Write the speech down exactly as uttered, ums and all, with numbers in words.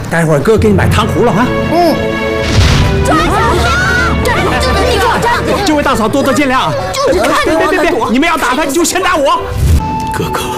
待会儿哥给你买糖葫芦啊。 嗯。抓小兵！站住！就等你给我站住！ 这位大嫂多多见谅啊。 就是看你往那躲。 你们要打他，你就先打我。哥哥。